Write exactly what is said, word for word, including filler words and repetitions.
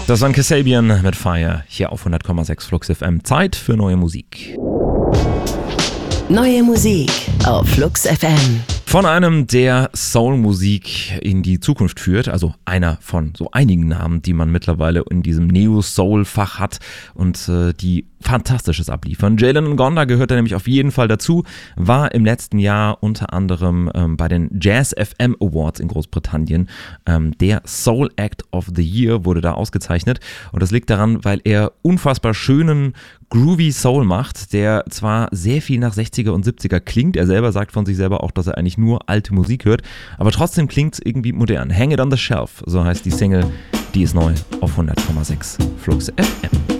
Das war Kasabian mit Fire hier auf hundert Komma sechs Flux F M. Zeit für neue Musik. Neue Musik auf Flux F M. Von einem, der Soul-Musik in die Zukunft führt, also einer von so einigen Namen, die man mittlerweile in diesem Neo-Soul-Fach hat und äh, die Fantastisches abliefern. Jalen Ngonda gehört da nämlich auf jeden Fall dazu, war im letzten Jahr unter anderem ähm, bei den Jazz F M Awards in Großbritannien ähm, der Soul Act of the Year, wurde da ausgezeichnet, und das liegt daran, weil er unfassbar schönen Groovy Soul macht, der zwar sehr viel nach sechziger und siebziger klingt, er selber sagt von sich selber auch, dass er eigentlich nur alte Musik hört, aber trotzdem klingt es irgendwie modern. Hang It on the Shelf, so heißt die Single, die ist neu auf hundert Komma sechs Flux F M.